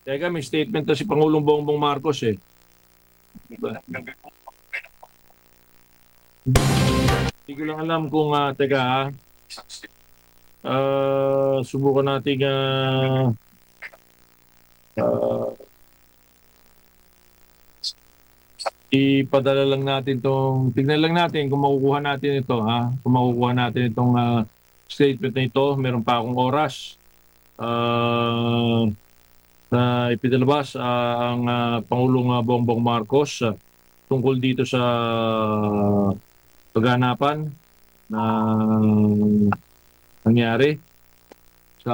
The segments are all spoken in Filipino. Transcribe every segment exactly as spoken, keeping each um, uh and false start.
Teka, may statement na si Pangulong Bongbong Marcos eh. Diba? Hindi ko lang alam kung, uh, teka ha, uh, subukan natin uh, uh, ipadala lang natin itong, tignan lang natin kung makukuha natin ito ha, kung makukuha natin itong uh, statement na ito. Meron pa akong oras uh, na ipinalabas uh, ang uh, Pangulong uh, Bongbong Marcos uh, tungkol dito sa paghanapan na nangyari sa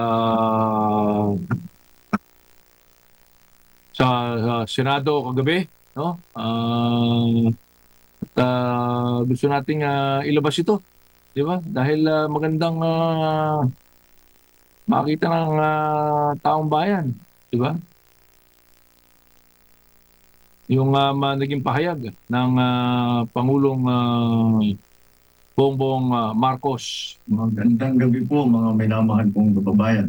sa, sa Senado kagabi, no? Uh, at uh, gusto nating uh, ilabas ito, di ba? Dahil uh, magandang uh, makita ng uh, taong bayan, di ba? Yung uh, naging pahayag ng uh, Pangulong uh, Bongbong uh, Marcos. Magandang gabi po mga minamahal kong kababayan.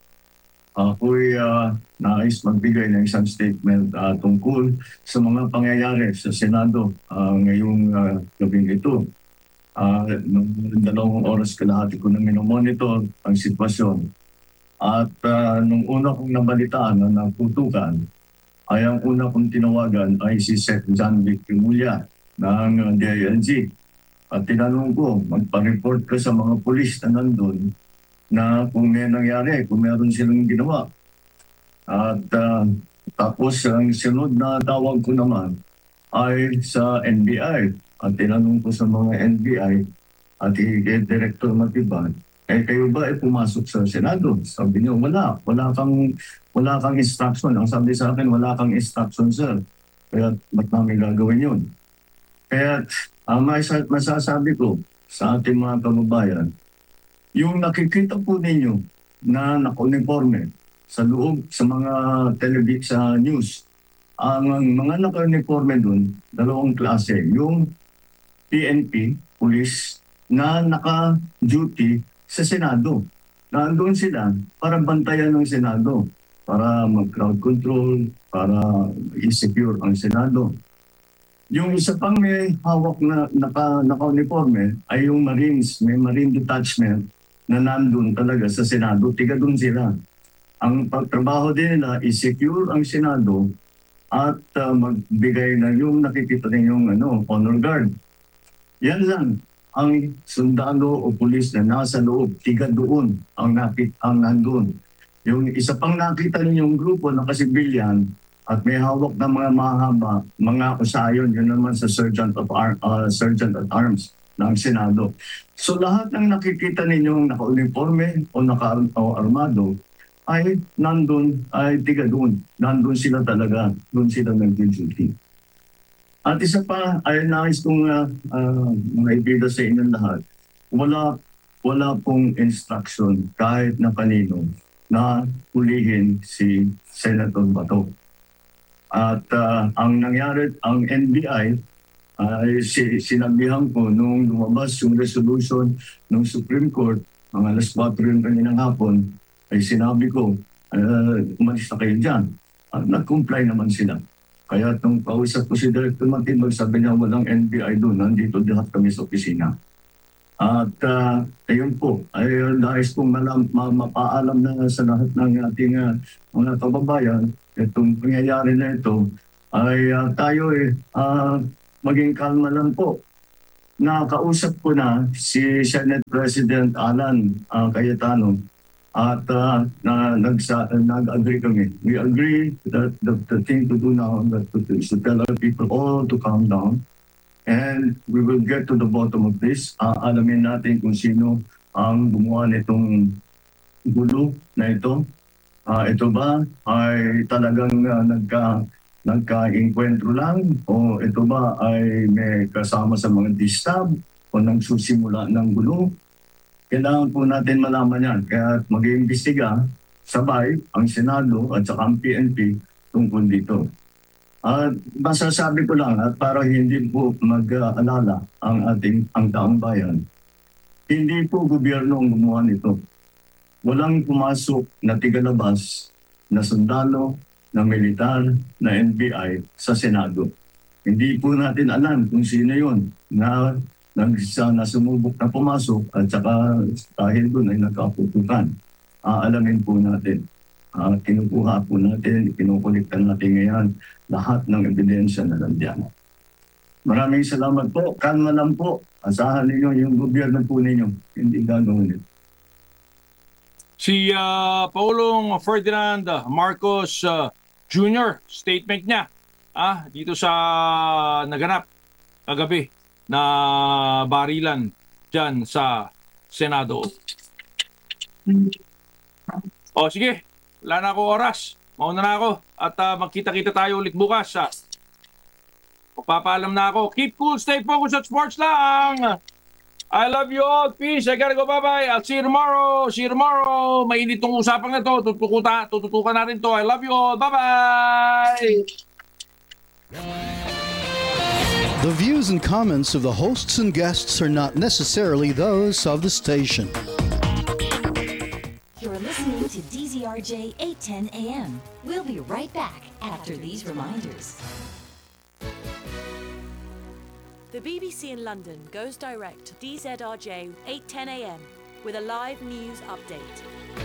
Ako'y uh, nais magbigay ng isang statement uh, tungkol sa mga pangyayari sa Senado uh, ngayong uh, gabing ito. Uh, nung dalawang oras kalahati ko na minomonitor ang sitwasyon. At uh, nung una kong nabalitaan na naputukan, ay ang una kong tinawagan ay si Sec John Vic Rimulya ng uh, D I L G. At tinanong ko, magpa-report ka sa mga pulis na nandun na kung may nangyari, kung meron silang ginawa. At uh, tapos ang sunod na tawag ko naman ay sa N B I. At tinanong ko sa mga N B I at i- Director Matiban, eh kayo ba ay pumasok sa Senado? Sabi niyo, wala. Wala kang, wala kang instruction. Ang sabi sa akin, wala kang instruction, sir. Kaya ba't namin gagawin yun? Kaya ang uh, masasabi ko sa ating mga kababayan, yung nakikita po ninyo na naka-uniforme sa loob sa mga television sa news, ang, ang mga naka-uniforme dun, dalawang klase, yung P N P, police, na naka-duty sa Senado. Nandun sila para bantayan ng Senado, para mag-crowd control, para i-secure ang Senado. Yung isa pang may hawak na naka, naka-uniforme ay yung Marines, may Marine Detachment na nandun talaga sa Senado, tiga dun sila. Ang pagtrabaho din nila is secure ang Senado at uh, magbigay na yung nakikita din yung ano, honor guard. Yan lang ang sundalo o pulis na nasa loob, tiga doon ang, napit, ang nandun. Yung isa pang nakita ninyong grupo na kasibilyan at may hawak na mga mahaba, mga usayon, yun naman sa Sergeant of Ar- uh, Sergeant at Arms ng Senado. So lahat ng nakikita ninyong naka-uniforme o naka-armado ay nandun, ay tiga doon. Nandun sila talaga, doon sila nag-duty. At isa pa, ay nais kong uh, uh, maibida sa inyong lahat, wala, wala pong instruction kahit na kanino na hulihin si Senator Bato. At uh, ang nangyari, ang N B I, ay uh, sinabihan ko nung lumabas yung resolution ng Supreme Court, ang alas kwatro yung kaninang hapon, ay sinabi ko, uh, umalis na kayo dyan. At nag-comply naman sila. Kaya nung kausap ko si Director Matindog, sabi niya walang N B I doon, nandito lahat kami sa opisina. At uh, ayun po, ay nais kong malam, ma, mapaalam na sa lahat ng ating uh, mga kababayan, itong pangyayari na ito, ay uh, tayo eh, uh, maging kalma lang po. Nakausap ko na si Senate President Alan uh, Cayetano at uh, na, nagsa, nag-agree kami. We agree that the, the thing to do now that is to tell our people all to calm down. And we will get to the bottom of this. Uh, alamin natin kung sino ang gumawa nitong gulo na ito. Uh, ito ba ay talagang uh, nagka, nagka-enkwentro lang? O ito ba ay may kasama sa mga distab? O nagsusimula ng gulo? Kailangan po natin malaman yan. Kaya mag-iimbestiga sabay ang Senado at saka ang P N P tungkol dito. At uh, masasabi ko lang at para hindi po mag-alala ang ating ang taong bayan, hindi po gobyerno ang gumawa nito. Walang pumasok na tigalabas na sundalo na militar, na N B I sa Senado. Hindi po natin alam kung sino yun na nagsa na sumubok na pumasok at saka dahil doon ay nagkaputukan. Aalamin po natin. Uh, kinukuha po natin, kinukuliktan natin ngayon lahat ng ebidensya na nandiyan. Maraming salamat po. Kalma lang po. Asahan ninyo yung gobyerno po ninyo. Hindi gagawin ito. Si uh, Paulong Ferdinand Marcos uh, Junior, statement niya ah, dito sa naganap kagabi na barilan dyan sa Senado. O sige, wala na ako oras. Mauna na ako at uh, magkita-kita tayo ulit bukas. Ah. Papaalam na ako. Keep cool, stay focused at sports lang. I love you all. Peace. I gotta go. Bye-bye. I'll see you tomorrow. See you tomorrow. Mainit tong usapang na to. Tutukuta, tututukan natin to. I love you all. Bye-bye. The views and comments of the hosts and guests are not necessarily those of the station. You're listening to D Z R J eight ten A M. We'll be right back after these reminders. The B B C in London goes direct to D Z R J eight ten A M with a live news update.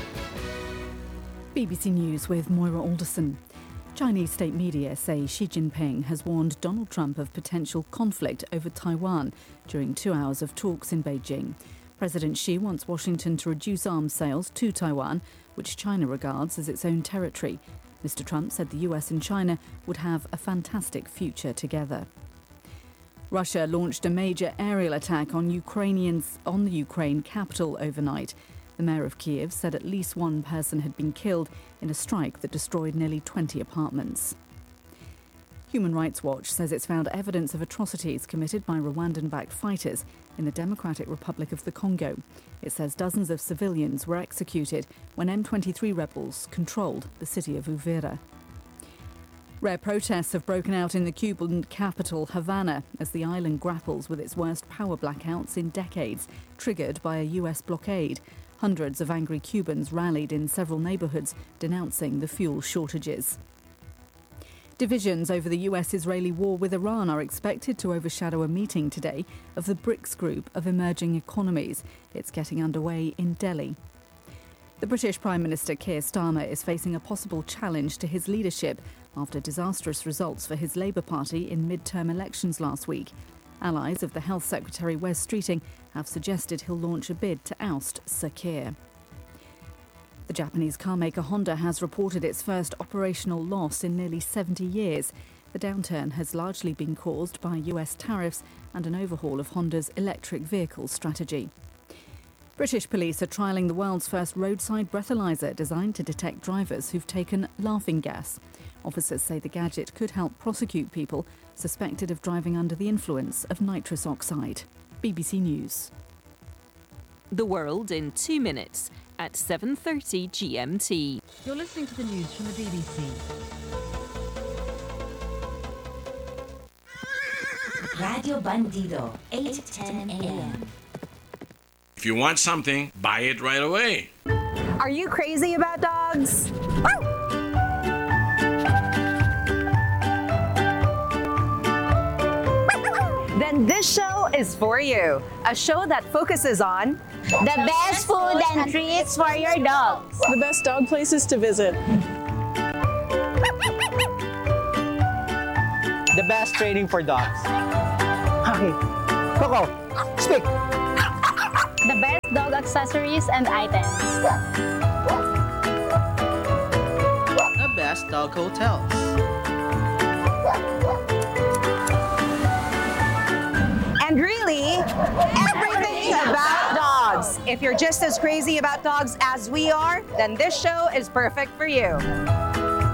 B B C News with Moira Alderson. Chinese state media say Xi Jinping has warned Donald Trump of potential conflict over Taiwan during two hours of talks in Beijing. President Xi wants Washington to reduce arms sales to Taiwan, which China regards as its own territory. Mister Trump said the U S and China would have a fantastic future together. Russia launched a major aerial attack on Ukrainians on the Ukraine capital overnight. The mayor of Kiev said at least one person had been killed in a strike that destroyed nearly twenty apartments. Human Rights Watch says it's found evidence of atrocities committed by Rwandan-backed fighters in the Democratic Republic of the Congo. It says dozens of civilians were executed when M twenty-three rebels controlled the city of Uvira. Rare protests have broken out in the Cuban capital, Havana, as the island grapples with its worst power blackouts in decades, triggered by a U S blockade. Hundreds of angry Cubans rallied in several neighbourhoods, denouncing the fuel shortages. Divisions over the U S-Israeli war with Iran are expected to overshadow a meeting today of the BRICS group of emerging economies. It's getting underway in Delhi. The British Prime Minister Keir Starmer is facing a possible challenge to his leadership after disastrous results for his Labour Party in mid-term elections last week. Allies of the Health Secretary Wes Streeting have suggested he'll launch a bid to oust Sir Keir. The Japanese carmaker Honda has reported its first operational loss in nearly seventy years. The downturn has largely been caused by U S tariffs and an overhaul of Honda's electric vehicle strategy. British police are trialling the world's first roadside breathalyzer designed to detect drivers who've taken laughing gas. Officers say the gadget could help prosecute people suspected of driving under the influence of nitrous oxide. B B C News. The world in two minutes at seven thirty G M T. You're listening to the news from the B B C. Radio Bandido, eight ten A M. If you want something, buy it right away. Are you crazy about dogs? Then this show is for you. A show that focuses on the best food and treats for your dogs. The best dog places to visit. The best training for dogs. Okay. Coco, speak. The best dog accessories and items. The best dog hotels. And really, everything about dogs. If you're just as crazy about dogs as we are, then this show is perfect for you.